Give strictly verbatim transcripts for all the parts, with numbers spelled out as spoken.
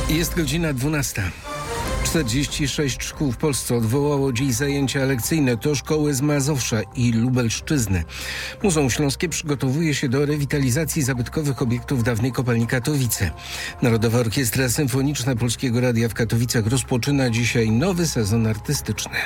Jest godzina dwunasta. czterdzieści sześć szkół w Polsce odwołało dziś zajęcia lekcyjne. To szkoły z Mazowsza i Lubelszczyzny. Muzeum Śląskie przygotowuje się do rewitalizacji zabytkowych obiektów dawnej kopalni Katowice. Narodowa Orkiestra Symfoniczna Polskiego Radia w Katowicach rozpoczyna dzisiaj nowy sezon artystyczny.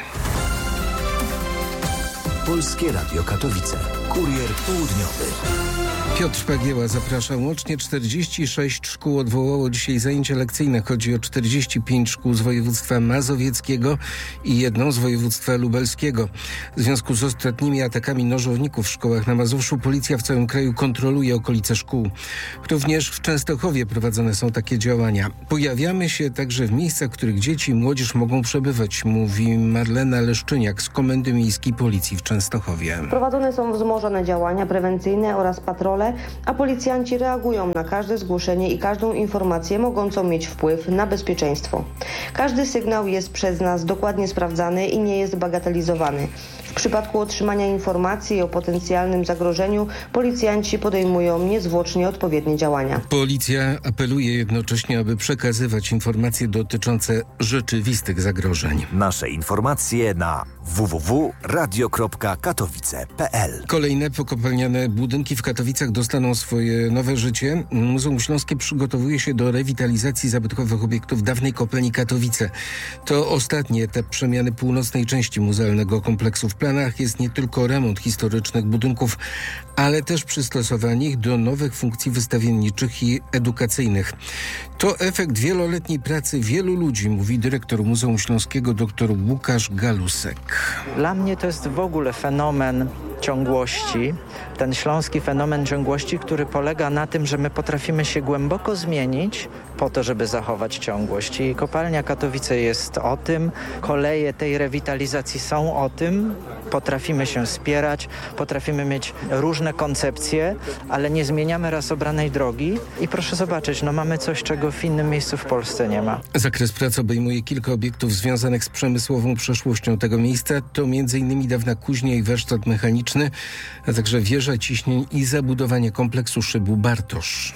Polskie Radio Katowice. Kurier południowy. Piotr Pagieła zaprasza. Łącznie czterdzieści sześć szkół odwołało dzisiaj zajęcia lekcyjne. Chodzi o czterdzieści pięć szkół z województwa mazowieckiego i jedną z województwa lubelskiego. W związku z ostatnimi atakami nożowników w szkołach na Mazowszu policja w całym kraju kontroluje okolice szkół. Również w Częstochowie prowadzone są takie działania. Pojawiamy się także w miejscach, w których dzieci i młodzież mogą przebywać, mówi Marlena Leszczyniak z Komendy Miejskiej Policji w Częstochowie. Prowadzone są wzmożone działania prewencyjne oraz patrole, a policjanci reagują na każde zgłoszenie i każdą informację mogącą mieć wpływ na bezpieczeństwo. Każdy sygnał jest przez nas dokładnie sprawdzany i nie jest bagatelizowany. W przypadku otrzymania informacji o potencjalnym zagrożeniu policjanci podejmują niezwłocznie odpowiednie działania. Policja apeluje jednocześnie, aby przekazywać informacje dotyczące rzeczywistych zagrożeń. Nasze informacje na w w w kropka radio kropka katowice kropka p l. Kolejne pokopalniane budynki w Katowicach dostaną swoje nowe życie. Muzeum Śląskie przygotowuje się do rewitalizacji zabytkowych obiektów dawnej kopalni Katowice. To ostatni etap przemiany północnej części muzealnego kompleksu. W planach jest nie tylko remont historycznych budynków, ale też przystosowanie ich do nowych funkcji wystawienniczych i edukacyjnych. To efekt wieloletniej pracy wielu ludzi, mówi dyrektor Muzeum Śląskiego dr Łukasz Galusek. Dla mnie to jest w ogóle fenomen ciągłości, ten śląski fenomen ciągłości, który polega na tym, że my potrafimy się głęboko zmienić po to, żeby zachować ciągłość. I kopalnia Katowice jest o tym, koleje tej rewitalizacji są o tym, potrafimy się wspierać, potrafimy mieć różne koncepcje, ale nie zmieniamy raz obranej drogi i proszę zobaczyć, no mamy coś, czego w innym miejscu w Polsce nie ma. Zakres prac obejmuje kilka obiektów związanych z przemysłową przeszłością tego miejsca. To między innymi dawna kuźnia i warsztat mechaniczny, a także wieża ciśnień i zabudowanie kompleksu szybu Bartosz.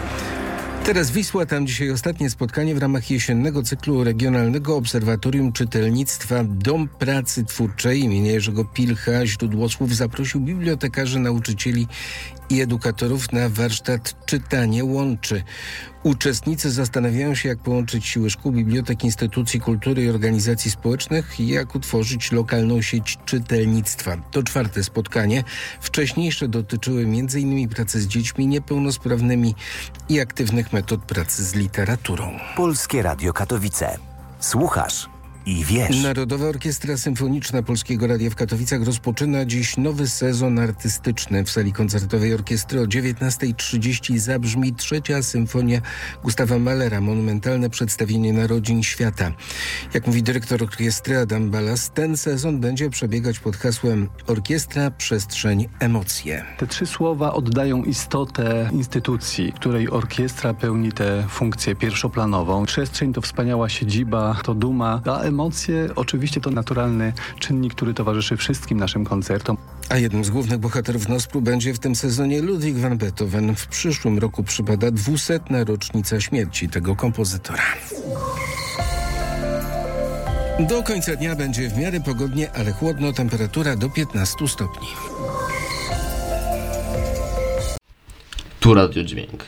Teraz Wisła, tam dzisiaj ostatnie spotkanie w ramach jesiennego cyklu Regionalnego Obserwatorium Czytelnictwa. Dom Pracy Twórczej imienia Jerzego Pilcha Źródłosłów zaprosił bibliotekarzy, nauczycieli i edukatorów na warsztat Czytanie łączy. Uczestnicy zastanawiają się, jak połączyć siły szkół, bibliotek, instytucji kultury i organizacji społecznych i jak utworzyć lokalną sieć czytelnictwa. To czwarte spotkanie. Wcześniejsze dotyczyły między innymi pracy z dziećmi niepełnosprawnymi i aktywnych metod pracy z literaturą. Polskie Radio Katowice. Słuchasz i wiesz. Narodowa Orkiestra Symfoniczna Polskiego Radia w Katowicach rozpoczyna dziś nowy sezon artystyczny. W sali koncertowej orkiestry o dziewiętnasta trzydzieści zabrzmi trzecia symfonia Gustawa Mahlera, monumentalne przedstawienie narodzin świata. Jak mówi dyrektor orkiestry Adam Balas, ten sezon będzie przebiegać pod hasłem Orkiestra, Przestrzeń, Emocje. Te trzy słowa oddają istotę instytucji, której orkiestra pełni tę funkcję pierwszoplanową. Przestrzeń to wspaniała siedziba, to duma, a emocje oczywiście to naturalny czynnik, który towarzyszy wszystkim naszym koncertom. A jednym z głównych bohaterów Nospru będzie w tym sezonie Ludwig van Beethoven. W przyszłym roku przypada dwusetna rocznica śmierci tego kompozytora. Do końca dnia będzie w miarę pogodnie, ale chłodno, temperatura do piętnastu stopni. Tu Radio Dźwięk.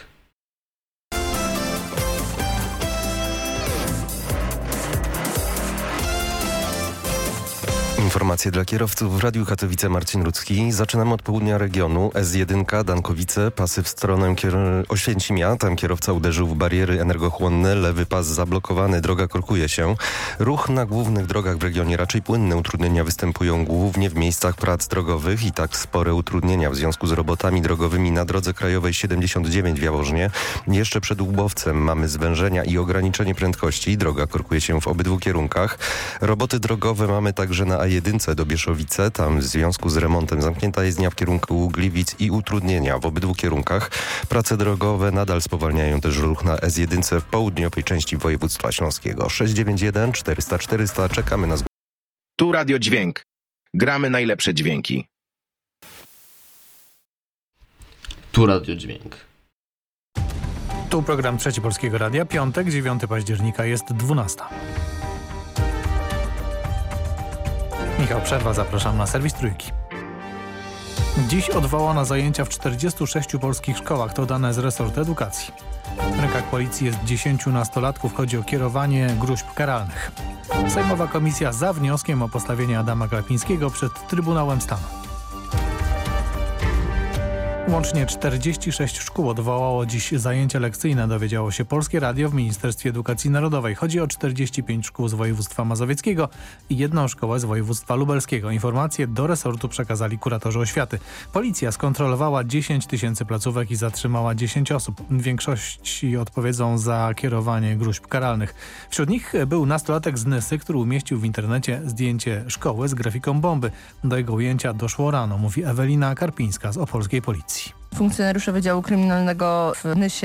Informacje dla kierowców w Radiu Katowice. Marcin Rudzki. Zaczynamy od południa regionu. S jeden, Dankowice, pasy w stronę kier- Oświęcimia. Tam kierowca uderzył w bariery energochłonne. Lewy pas zablokowany, droga korkuje się. Ruch na głównych drogach w regionie raczej płynny. Utrudnienia występują głównie w miejscach prac drogowych i tak spore utrudnienia w związku z robotami drogowymi na drodze krajowej siedemdziesiąt dziewięć w Jaworznie. Jeszcze przed Łubowcem mamy zwężenia i ograniczenie prędkości. Droga korkuje się w obydwu kierunkach. Roboty drogowe mamy także na A jeden do Bieszowice. Tam w związku z remontem zamknięta jezdnia w kierunku Gliwic i utrudnienia w obydwu kierunkach. Prace drogowe nadal spowalniają też ruch na S jeden w południowej części województwa śląskiego. sześć dziewięć jeden czterysta czterysta. Czekamy na zgłoszenie. Tu Radio Dźwięk. Gramy najlepsze dźwięki. Tu Radio Dźwięk. Tu program Trzeci Polskiego Radia, piątek, dziewiątego października, jest dwunasta. Michał Przerwa, zapraszam na serwis Trójki. Dziś odwołano zajęcia w czterdziestu sześciu polskich szkołach, to dane z resortu edukacji. W rękach policji jest dziesięciu nastolatków, chodzi o kierowanie gróźb karalnych. Sejmowa komisja za wnioskiem o postawienie Adama Glapińskiego przed Trybunałem Stanu. Łącznie czterdzieści sześć szkół odwołało dziś zajęcia lekcyjne, dowiedziało się Polskie Radio w Ministerstwie Edukacji Narodowej. Chodzi o czterdzieści pięć szkół z województwa mazowieckiego i jedną szkołę z województwa lubelskiego. Informacje do resortu przekazali kuratorzy oświaty. Policja skontrolowała dziesięć tysięcy placówek i zatrzymała dziesięć osób. W większości odpowiedzą za kierowanie gróźb karalnych. Wśród nich był nastolatek z Nysy, który umieścił w internecie zdjęcie szkoły z grafiką bomby. Do jego ujęcia doszło rano, mówi Ewelina Karpińska z opolskiej policji. Funkcjonariusze Wydziału Kryminalnego w Nysie